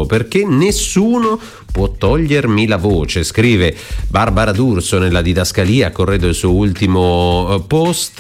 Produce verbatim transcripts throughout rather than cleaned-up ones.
D'Urso, perché nessuno può togliermi la voce, scrive Barbara D'Urso nella didascalia, corredo il suo ultimo post,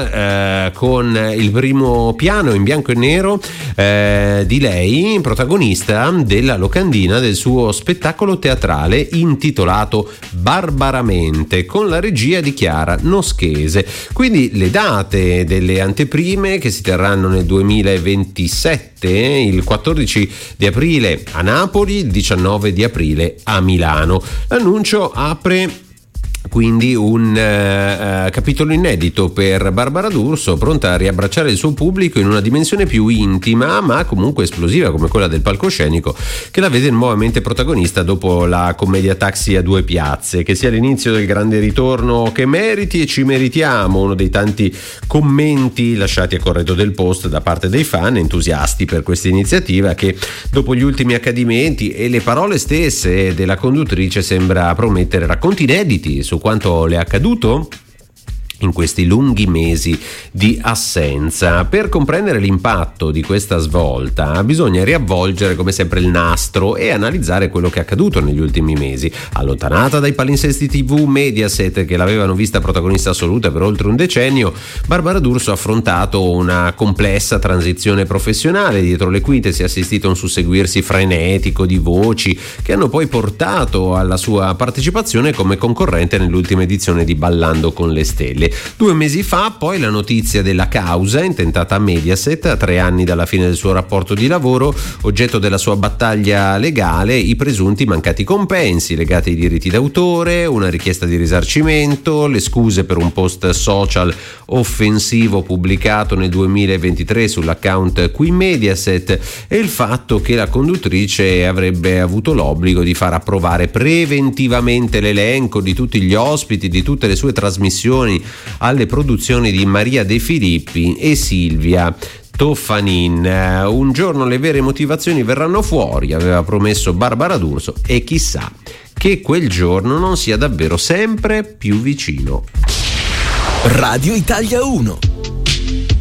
eh, con il primo piano in bianco e nero eh, di lei, protagonista della locandina del suo spettacolo teatrale intitolato Barbaramente, con la regia di Chiara Noschese. Quindi le date delle anteprime che si terranno nel duemilaventisette, il quattordici di aprile a Napoli, il diciannove di aprile a Milano. L'annuncio apre quindi un uh, capitolo inedito per Barbara D'Urso, pronta a riabbracciare il suo pubblico in una dimensione più intima ma comunque esplosiva come quella del palcoscenico, che la vede nuovamente protagonista dopo la commedia Taxi a due piazze. Che sia l'inizio del grande ritorno che meriti e ci meritiamo, uno dei tanti commenti lasciati a corredo del post da parte dei fan entusiasti per questa iniziativa, che dopo gli ultimi accadimenti e le parole stesse della conduttrice sembra promettere racconti inediti su quanto le è accaduto in questi lunghi mesi di assenza. Per comprendere l'impatto di questa svolta bisogna riavvolgere come sempre il nastro e analizzare quello che è accaduto negli ultimi mesi. Allontanata dai palinsesti tivù Mediaset, che l'avevano vista protagonista assoluta per oltre un decennio, Barbara D'Urso ha affrontato una complessa transizione professionale. Dietro le quinte si è assistito a un susseguirsi frenetico di voci che hanno poi portato alla sua partecipazione come concorrente nell'ultima edizione di Ballando con le Stelle. Due mesi fa poi la notizia della causa intentata a Mediaset a tre anni dalla fine del suo rapporto di lavoro, oggetto della sua battaglia legale, i presunti mancati compensi legati ai diritti d'autore, una richiesta di risarcimento, le scuse per un post social offensivo pubblicato nel duemilaventitré sull'account Qui Mediaset e il fatto che la conduttrice avrebbe avuto l'obbligo di far approvare preventivamente l'elenco di tutti gli ospiti di tutte le sue trasmissioni alle produzioni di Maria De Filippi e Silvia Toffanin. Un giorno le vere motivazioni verranno fuori, aveva promesso Barbara D'Urso, e chissà che quel giorno non sia davvero sempre più vicino. Radio Italia uno.